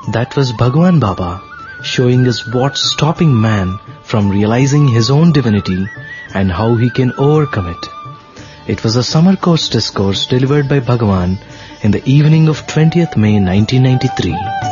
That was Bhagwan Baba, showing us what's stopping man from realizing his own divinity and how he can overcome it. It was a summer course discourse delivered by Bhagwan in the evening of 20th May 1993.